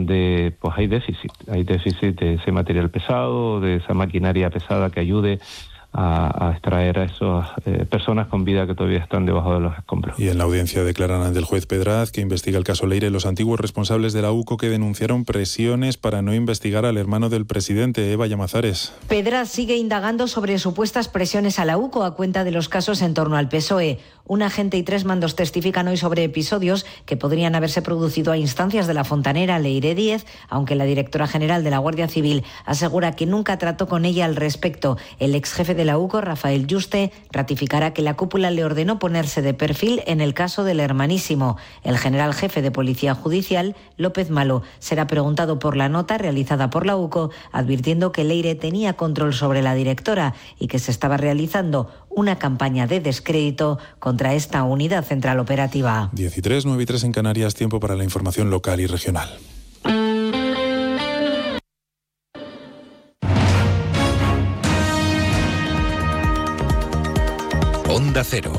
donde pues hay déficit de ese material pesado, de esa maquinaria pesada que ayude a extraer a esas personas con vida que todavía están debajo de los escombros. Y en la audiencia declaran ante el juez Pedraz, que investiga el caso Leire, los antiguos responsables de la UCO que denunciaron presiones para no investigar al hermano del presidente, Eva Llamazares. Pedraz sigue indagando sobre supuestas presiones a la UCO a cuenta de los casos en torno al PSOE. Un agente y 3 mandos testifican hoy sobre episodios que podrían haberse producido a instancias de la fontanera Leire Díez, aunque la directora general de la Guardia Civil asegura que nunca trató con ella al respecto. El ex jefe de la UCO, Rafael Yuste, ratificará que la cúpula le ordenó ponerse de perfil en el caso del hermanísimo. El general jefe de Policía Judicial, López Malo, será preguntado por la nota realizada por la UCO, advirtiendo que Leire tenía control sobre la directora y que se estaba realizando una campaña de descrédito contra esta unidad central operativa. 13, 9 y 3 en Canarias, tiempo para la información local y regional. Onda Cero.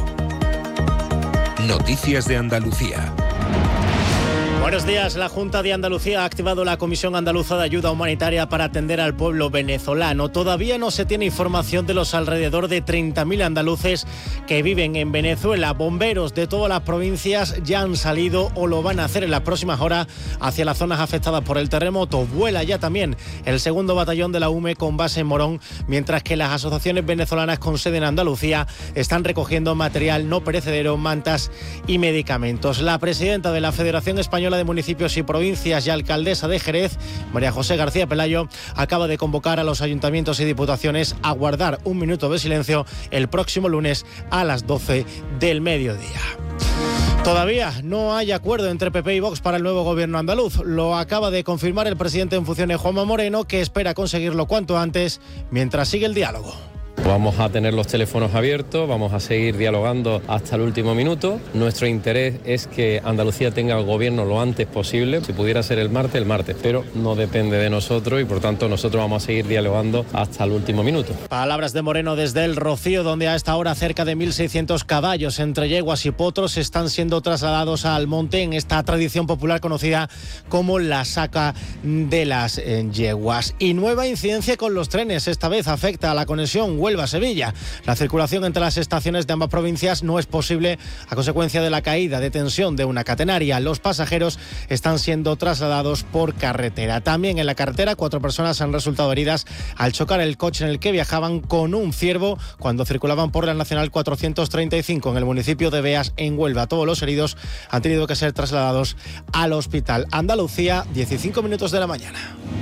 Noticias de Andalucía. Buenos días. La Junta de Andalucía ha activado la Comisión Andaluza de Ayuda Humanitaria para atender al pueblo venezolano. Todavía no se tiene información de los alrededor de 30.000 andaluces que viven en Venezuela. Bomberos de todas las provincias ya han salido o lo van a hacer en las próximas horas hacia las zonas afectadas por el terremoto. Vuela ya también el 2º Batallón de la UME con base en Morón, mientras que las asociaciones venezolanas con sede en Andalucía están recogiendo material no perecedero, mantas y medicamentos. La presidenta de la Federación Española de Municipios y Provincias y alcaldesa de Jerez, María José García Pelayo, acaba de convocar a los ayuntamientos y diputaciones a guardar un minuto de silencio el próximo lunes a las 12 del mediodía. Todavía no hay acuerdo entre PP y Vox para el nuevo gobierno andaluz. Lo acaba de confirmar el presidente en funciones, Juanma Moreno, que espera conseguirlo cuanto antes mientras sigue el diálogo. Vamos a tener los teléfonos abiertos, vamos a seguir dialogando hasta el último minuto. Nuestro interés es que Andalucía tenga el gobierno lo antes posible. Si pudiera ser el martes, pero no depende de nosotros y por tanto nosotros vamos a seguir dialogando hasta el último minuto. Palabras de Moreno desde el Rocío, donde a esta hora cerca de 1.600 caballos entre yeguas y potros están siendo trasladados al monte en esta tradición popular conocida como la saca de las yeguas. Y nueva incidencia con los trenes, esta vez afecta a la conexión Huelva-Sevilla. La circulación entre las estaciones de ambas provincias no es posible a consecuencia de la caída de tensión de una catenaria. Los pasajeros están siendo trasladados por carretera. También en la carretera 4 personas han resultado heridas al chocar el coche en el que viajaban con un ciervo cuando circulaban por la Nacional 435 en el municipio de Beas, en Huelva. Todos los heridos han tenido que ser trasladados al hospital. Andalucía, 15 minutos de la mañana.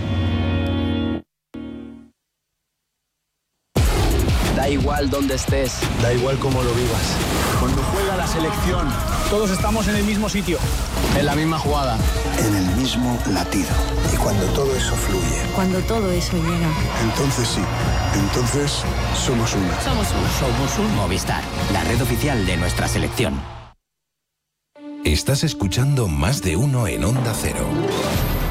Da igual dónde estés, da igual cómo lo vivas. Cuando juega la selección, todos estamos en el mismo sitio, en la misma jugada, en el mismo latido. Y cuando todo eso fluye, cuando todo eso llega, entonces sí, entonces somos uno. Somos un Movistar, la red oficial de nuestra selección. Estás escuchando Más de Uno en Onda Cero.